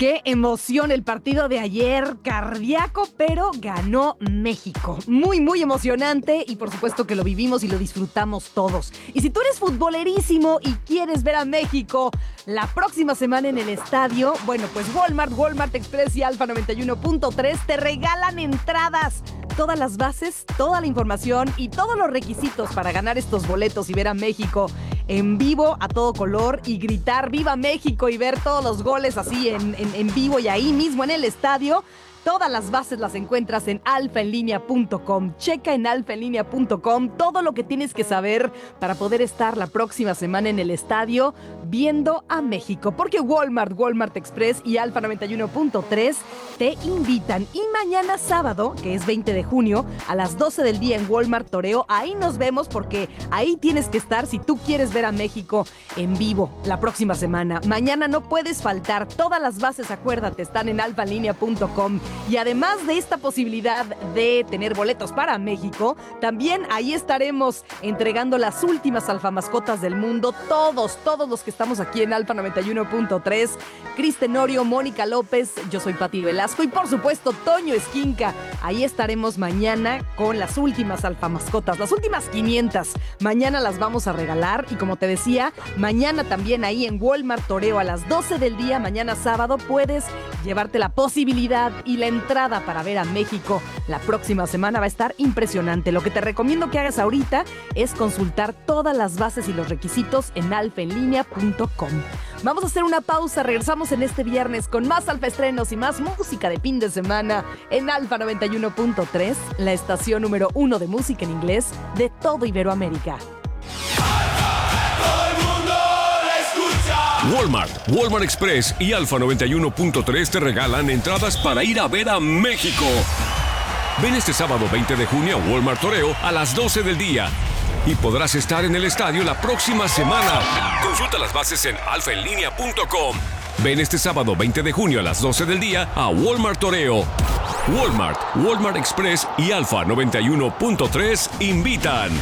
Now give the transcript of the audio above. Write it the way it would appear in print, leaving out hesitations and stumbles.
Qué emoción el partido de ayer, cardíaco, pero ganó México. Muy, muy emocionante y por supuesto que lo vivimos y lo disfrutamos todos. Y si tú eres futbolerísimo y quieres ver a México la próxima semana en el estadio, bueno, pues Walmart Express y Alfa 91.3 te regalan entradas. Todas las bases, toda la información y todos los requisitos para ganar estos boletos y ver a México en vivo a todo color y gritar ¡Viva México! Y ver todos los goles así en vivo y ahí mismo en el estadio. Todas las bases las encuentras en alfaenlinea.com. Checa en alfaenlinea.com todo lo que tienes que saber para poder estar la próxima semana en el estadio viendo a México. Porque Walmart Express y Alfa 91.3 te invitan. Y mañana sábado, que es 20 de junio, a las 12 del día en Walmart Toreo, ahí nos vemos porque ahí tienes que estar si tú quieres ver a México en vivo la próxima semana. Mañana no puedes faltar. Todas las bases, acuérdate, están en alfaenlinea.com. Y además de esta posibilidad de tener boletos para México, también ahí estaremos entregando las últimas alfamascotas del mundo. Todos los que estamos aquí en Alfa 91.3. Cris Tenorio, Mónica López, yo soy Pati Velasco y por supuesto Toño Esquinca. Ahí estaremos mañana con las últimas alfamascotas, las últimas 500. Mañana las vamos a regalar y como te decía, mañana también ahí en Walmart Toreo a las 12 del día, mañana sábado, puedes llevarte la posibilidad y la entrada para ver a México la próxima semana. Va a estar impresionante. Lo que te recomiendo que hagas ahorita es consultar todas las bases y los requisitos en alfaenlinea.com. Vamos a hacer una pausa, regresamos en este viernes con más Alfa Estrenos y más música de fin de semana en Alfa 91.3, la estación número 1 de música en inglés de todo Iberoamérica. Walmart Express y Alfa 91.3 te regalan entradas para ir a ver a México. Ven este sábado 20 de junio a Walmart Toreo a las 12 del día y podrás estar en el estadio la próxima semana. Consulta las bases en alfaenlinea.com. Ven este sábado 20 de junio a las 12 del día a Walmart Toreo. Walmart Express y Alfa 91.3 invitan.